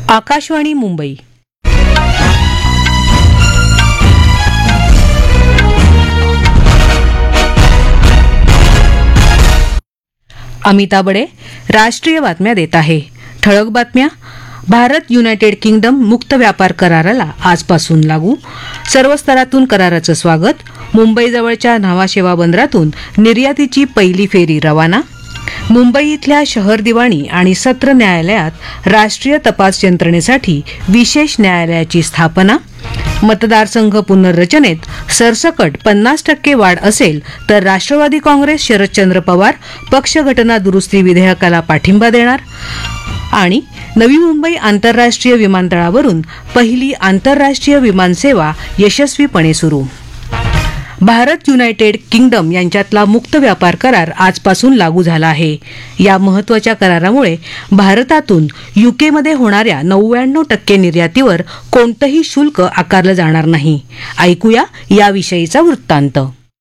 आकाशवाणी मुंबई. अमिता बडे राष्ट्रीय बातम्या देत आहे. ठळक बातम्या. भारत युनायटेड किंगडम मुक्त व्यापार कराराला आजपासून लागू. सर्व स्तरातून कराराचं स्वागत. मुंबईजवळच्या न्हावा बंदरातून निर्यातीची पहिली फेरी रवाना. मुंबई इथल्या शहर दिवाणी आणि सत्र न्यायालयात राष्ट्रीय तपास यंत्रणेसाठी विशेष न्यायालयाची स्थापना. मतदारसंघ पुनर्रचनेत सरसकट 50% वाढ असेल तर राष्ट्रवादी काँग्रेस शरदचंद्र पवार पक्षघटना दुरुस्ती विधेयकाला पाठिंबा देणार. आणि नवी मुंबई आंतरराष्ट्रीय विमानतळावरून पहिली आंतरराष्ट्रीय विमानसेवा यशस्वीपणे सुरू. भारत युनायटेड किंगडम यांच्यातला मुक्त व्यापार करार आजपासून लागू झाला आहे. या महत्त्वाच्या करारामुळे भारतातून युकेमध्ये होणाऱ्या 99% निर्यातीवर कोणतंही शुल्क आकारलं जाणार नाही. ऐकूया याविषयीचा वृत्तांत.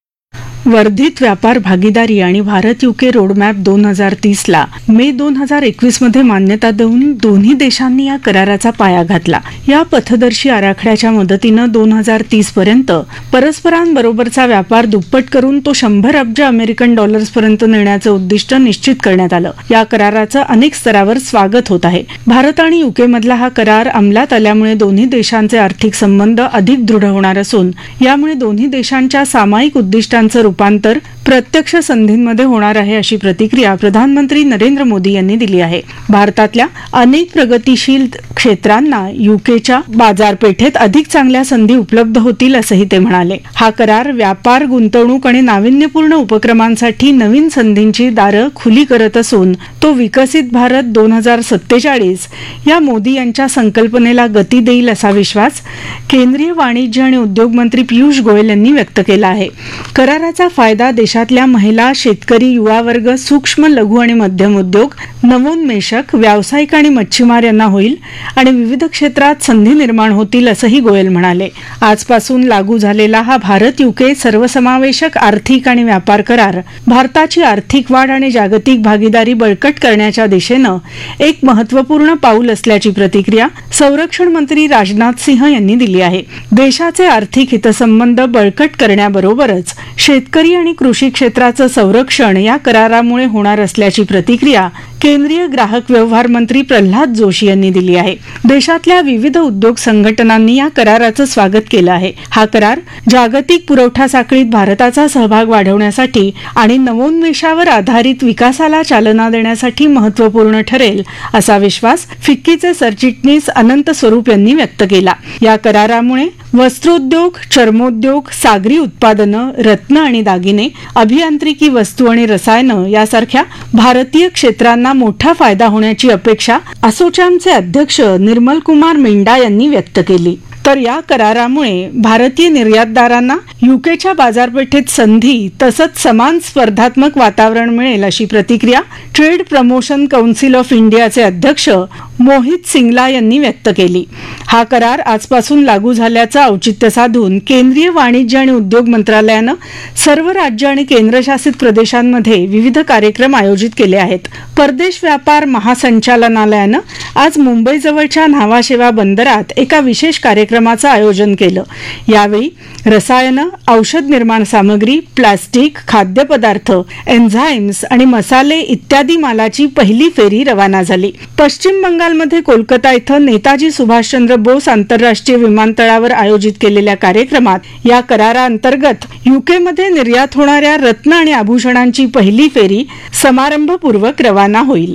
वर्धित व्यापार भागीदारी आणि भारत युके रोडमॅप 2030ला मे 2021 मध्ये मान्यता देऊन दोन्ही देशांनी या कराराचा पाया घातला. या पथदर्शी आराखड्याच्या मदतीनं 2030 पर्यंत परस्परांबरोबरचा व्यापार दुप्पट करून तो 100 अब्ज अमेरिकन डॉलर्सपर्यंत नेण्याचं उद्दिष्ट निश्चित करण्यात आलं. या कराराचं अनेक स्तरावर स्वागत होत आहे. भारत आणि युके मधला हा करार अंमलात आल्यामुळे दोन्ही देशांचे आर्थिक संबंध अधिक दृढ होणार असून यामुळे दोन्ही देशांच्या सामायिक उद्दिष्टांचं रूपांतर प्रत्यक्ष संधींमध्ये होणार आहे, अशी प्रतिक्रिया प्रधानमंत्री नरेंद्र मोदी यांनी दिली आहे. भारतातल्या अनेक प्रगतीशील क्षेत्रांना युकेच्या बाजारपेठेत अधिक चांगल्या संधी उपलब्ध होतील असंही ते म्हणाले. हा करार व्यापार, गुंतवणूक आणि नाविन्यपूर्ण उपक्रमांसाठी नवीन संधींची दारं खुली करत असून तो विकसित भारत 2047 या मोदी यांच्या संकल्पनेला गती देईल असा विश्वास केंद्रीय वाणिज्य आणि उद्योग मंत्री पियुष गोयल यांनी व्यक्त केला आहे. कराराचा फायदा देशातल्या महिला, शेतकरी, युवा वर्ग, सूक्ष्म, लघु आणि मध्यम उद्योग, नवोन्मेषक, व्यावसायिक आणि मच्छीमार यांना होईल आणि विविध क्षेत्रात संधी निर्माण होतील असंही गोयल म्हणाले. आजपासून लागू झालेला हा भारत युके सर्वसमावेशक आर्थिक आणि व्यापार करार भारताची आर्थिक वाढ आणि जागतिक भागीदारी बळकट करण्याच्या दिशेनं एक महत्त्वपूर्ण पाऊल असल्याची प्रतिक्रिया संरक्षण मंत्री राजनाथ सिंह यांनी दिली आहे. देशाचे आर्थिक हितसंबंध बळकट करण्याबरोबरच शेतकरी आणि कृषी क्षेत्राचं संरक्षण या करारामुळे होणार असल्याची प्रतिक्रिया केंद्रीय ग्राहक व्यवहार मंत्री प्रल्हाद जोशी यांनी दिली आहे. देशातल्या विविध उद्योग संघटनांनी या कराराचं स्वागत केलं आहे. हा करार जागतिक पुरवठा साखळीत भारताचा सहभाग वाढवण्यासाठी आणि नवोन्मेषावर आधारित विकासाला चालना देण्यासाठी महत्त्वपूर्ण ठरेल असा विश्वास फिक्कीचे सरचिटणीस अनंत स्वरूप यांनी व्यक्त केला. या करारामुळे वस्त्रोद्योग, चर्मोद्योग, सागरी उत्पादनं, रत्न आणि दागिने, अभियांत्रिकी वस्तू आणि रसायनं यासारख्या भारतीय क्षेत्रांना मोठा फायदा होण्याची अपेक्षा असोचॅमचे अध्यक्ष निर्मल कुमार मिंडा यांनी व्यक्त केली. तर या करारामुळे भारतीय निर्यातदारांना युकेच्या बाजारपेठेत संधी तसंच समान स्पर्धात्मक वातावरण मिळेल अशी प्रतिक्रिया ट्रेड प्रमोशन कौन्सिल ऑफ इंडियाचे अध्यक्ष मोहित सिंगला यांनी व्यक्त केली. हा करार आजपासून लागू झाल्याचं औचित्य साधून केंद्रीय वाणिज्य आणि उद्योग मंत्रालयानं सर्व राज्य आणि केंद्रशासित प्रदेशांमध्ये विविध कार्यक्रम आयोजित केले आहेत. परदेश व्यापार महासंचालनालयानं आज मुंबईजवळच्या न्हावा बंदरात एका विशेष कार्यक्रमाचं आयोजन केलं. यावेळी रसायनं, औषध निर्माण सामग्री, प्लास्टिक, खाद्यपदार्थ, एन्झाईम्स आणि मसाले इत्यादी मालाची पहिली फेरी रवाना झाली. पश्चिम बंगालमध्ये कोलकाता इथं नेताजी सुभाषचंद्र बोस आंतरराष्ट्रीय विमानतळावर आयोजित केलेल्या कार्यक्रमात या कराराअंतर्गत युकेमध्ये निर्यात होणाऱ्या रत्न आणि आभूषणांची पहिली फेरी समारंभपूर्वक रवाना होईल.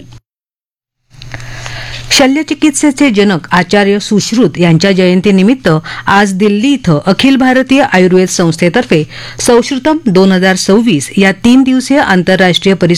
शल्यचिकित्सेचे जनक आचार्य सुश्रुत यांच्या जयंतीनिमित्त आज दिल्ली इथं अखिल भारतीय आयुर्वेद संस्थेतर्फे संस्कृतम 2026 या 3 दिवसीय आंतरराष्ट्रीय